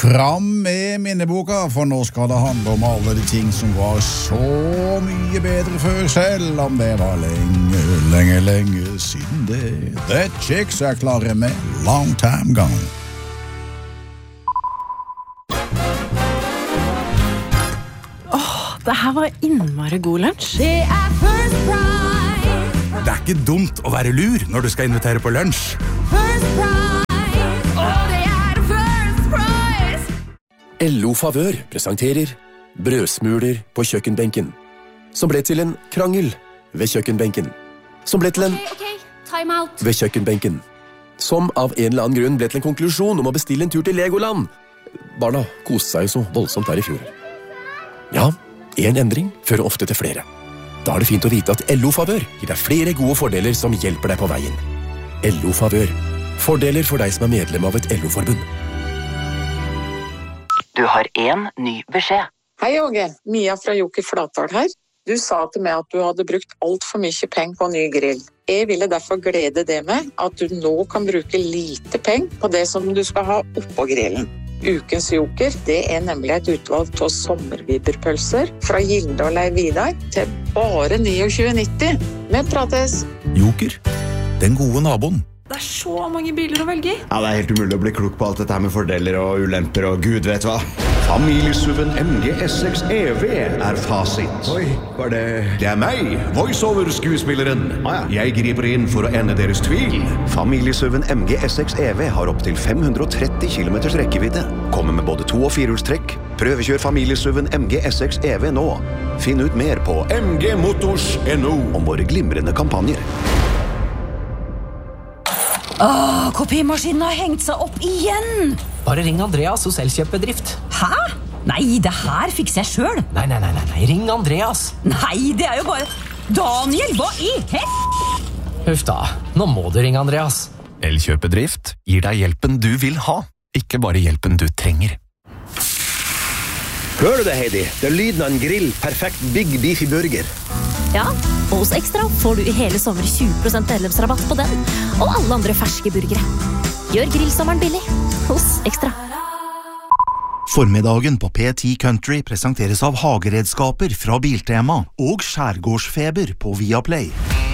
Fram med minneboka, for nå skal det handle om alle de ting som var så mye bedre før, selv om det var lenge siden det. The Chicks klare med Long Time Gone. Det her var innmari god lunsj. Det First Price. Det ikke dumt å være lur når du skal invitere på lunsj. First Price. Det First Price. LO Favør presenterer brødsmuler på kjøkkenbenken, som ble til en krangel ved kjøkkenbenken, som ble til en time out ved kjøkkenbenken, som av en eller annen grunn ble til en konklusjon om å bestille en tur til Legoland. Barna koste seg jo så voldsomt der i fjor. Ja, en endring fører ofte til flere. Da det fint å vite at LO Favør gir deg flere gode fordeler som hjelper deg på veien. LO Favør. Fordeler for deg som medlem av et LO-forbund. Du har en ny beskjed. Hei, Åge. Mia fra Joker Flatdal her. Du sa til meg at du hadde brukt alt for mye penger på ny grill. Jeg ville derfor glede det med at du nå kan bruke lite penger på det som du skal ha oppå grillen. Ukens Joker, det nemlig et utvalg av sommerviberpølser fra Gilde og Leiv Vidar til bare 29,90. Vi prates! Joker, den gode naboen. Det så mange biler å velge i. Ja, det helt umulig å bli klok på alt dette her med fordeler og ulemper og gud vet hva. Familiesuven MG S6 EV fasit. Oi, var det... Det meg, voiceover-skuespilleren. Jeg griper inn for å ende deres tvil. Familiesuven MG S6 EV har opp til 530 km rekkevidde. Kommer med både 2- og 4-hjulstrekk. Prøvekjør familiesuven MG S6 EV nå. Finn ut mer på mgmotors.no om våre glimrende kampanjer. Kopimaskinen har hengt seg opp igjen. Bare ring Andreas hos Elkjøpbedrift. Hæ? Nei, det her fikser jeg selv. Nei, ring Andreas. Nei, det jo bare... Daniel, hva i Huff da, nå må du ringe Andreas. Elkjøpbedrift gir deg hjelpen du vil ha, ikke bare hjelpen du trenger. Hører du det, Heidi? Det lyden av en grill, perfekt Big Beefy Burger. Ja, og hos Ekstra får du i hele sommer 20% medlemsrabatt på den, og alle andre ferske burgere. Gjør grillsommeren billig hos Ekstra. Formiddagen på P10 Country presenteres av hageredskaper fra Biltema og skjærgårdsfeber på Viaplay.